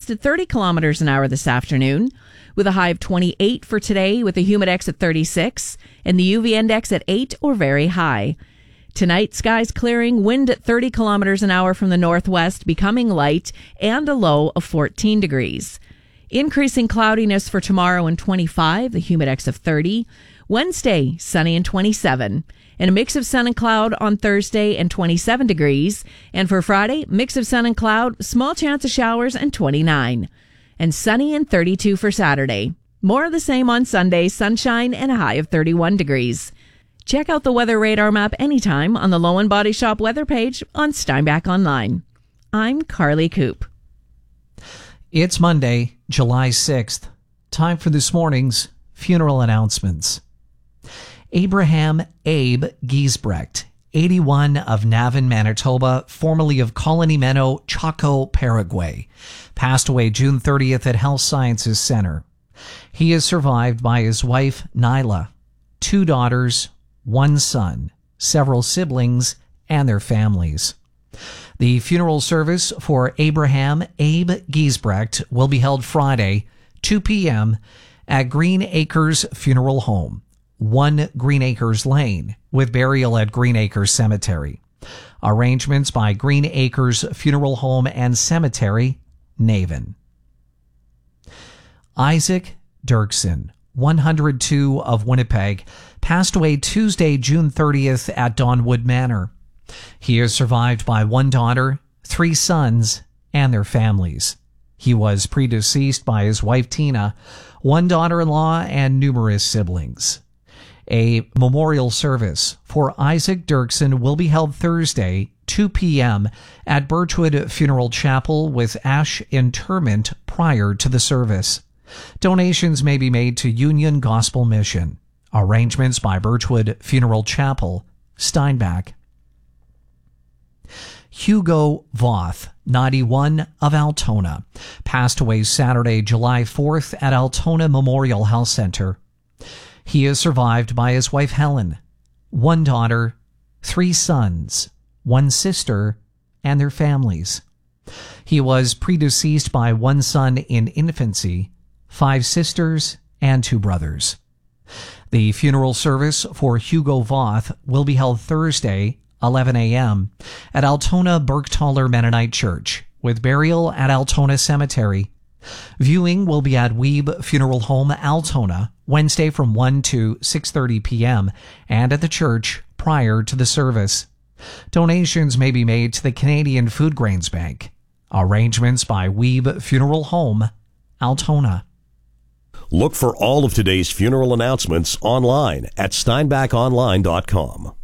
west at 30 kilometers an hour this afternoon, with a high of 28 for today, with a humidex at 36 and the UV index at 8 or very high. Tonight, skies clearing, wind at 30 kilometers an hour from the northwest, becoming light, and a low of 14 degrees. Increasing cloudiness for tomorrow and 25, the humidex of 30. Wednesday, sunny and 27. And a mix of sun and cloud on Thursday and 27 degrees. And for Friday, mix of sun and cloud, small chance of showers and 29. And sunny and 32 for Saturday. More of the same on Sunday, sunshine and a high of 31 degrees. Check out the weather radar map anytime on the Lowen Body Shop weather page on Steinbach Online. I'm Carly Coop. It's Monday, July 6th. Time for this morning's funeral announcements. Abraham Abe Giesbrecht, 81, of Navin, Manitoba, formerly of Colony Meno, Chaco, Paraguay, passed away June 30th at Health Sciences Center. He is survived by his wife, Nyla, 2 daughters, 1 son, several siblings, and their families. The funeral service for Abraham Abe Giesbrecht will be held Friday, 2 p.m. at Green Acres Funeral Home, 1 Green Acres Lane, with burial at Green Acres Cemetery. Arrangements by Green Acres Funeral Home and Cemetery, Naven. Isaac Dirksen, 102, of Winnipeg, passed away Tuesday, June 30th at Donwood Manor. He is survived by 1 daughter, 3 sons, and their families. He was predeceased by his wife Tina, 1 daughter-in-law, and numerous siblings. A memorial service for Isaac Dirksen will be held Thursday, 2 p.m. at Birchwood Funeral Chapel, with ash interment prior to the service. Donations may be made to Union Gospel Mission. Arrangements by Birchwood Funeral Chapel, Steinbach. Hugo Voth, 91, of Altona, passed away Saturday, July 4th at Altona Memorial Health Center. He is survived by his wife Helen, 1 daughter, 3 sons, 1 sister, and their families. He was predeceased by 1 son in infancy, 5 sisters, and 2 brothers. The funeral service for Hugo Voth will be held Thursday, 11 a.m. at Altona Bergtaler Mennonite Church, with burial at Altona Cemetery. Viewing will be at Weeb Funeral Home, Altona, Wednesday from 1 to 6:30 p.m. and at the church prior to the service. Donations may be made to the Canadian Food Grains Bank. Arrangements by Weeb Funeral Home, Altona. Look for all of today's funeral announcements online at steinbachonline.com.